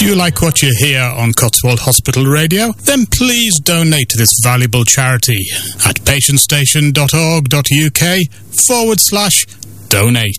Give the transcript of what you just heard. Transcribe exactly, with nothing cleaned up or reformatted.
Do you like what you hear on Cotswold Hospital Radio? Then please donate to this valuable charity at patientstation.org.uk forward slash donate.